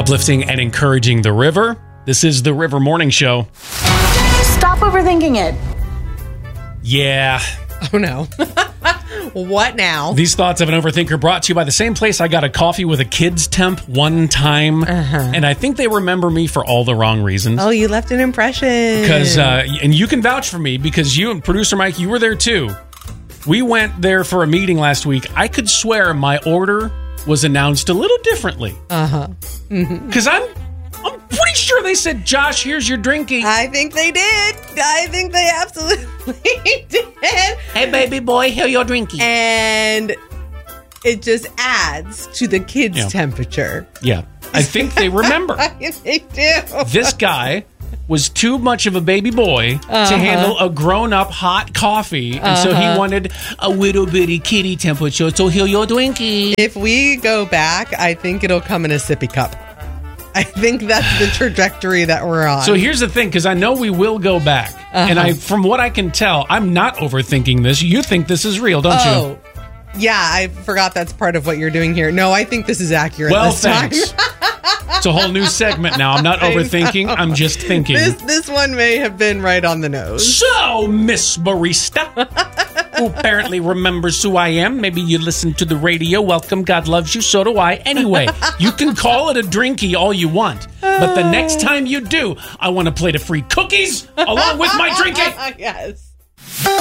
uplifting and encouraging the river. This is the River Morning Show. Stop overthinking it. Yeah. Oh, no. What now? These thoughts of an overthinker brought to you by the same place I got a coffee with a kid's temp one time. And I think they remember me for all the wrong reasons. Oh, you left an impression. Because, and you can vouch for me because you and producer Mike, you were there too. We went there for a meeting last week. I could swear my order was announced a little differently. Because I'm pretty sure they said, Josh, here's your drinky. I think they did. I think they absolutely did. Hey, baby boy, here your drinky. And it just adds to the kids' temperature. Yeah. I think they remember. They do. This guy was too much of a baby boy to handle a grown-up hot coffee. And so he wanted a little bitty kitty temperature. So here your drinky. If we go back, I think it'll come in a sippy cup. I think that's the trajectory that we're on. So here's the thing, because I know we will go back. And from what I can tell, I'm not overthinking this. You think this is real, don't you? Yeah, I forgot that's part of what you're doing here. No, I think this is accurate this thanks. time. It's a whole new segment now. I'm not overthinking. I'm just thinking. This one may have been right on the nose. So, Miss Barista, who apparently remembers who I am. Maybe you listen to the radio. Welcome. God loves you. So do I. Anyway, you can call it a drinky all you want. But the next time you do, I want a plate of free cookies along with my drinky. Yes.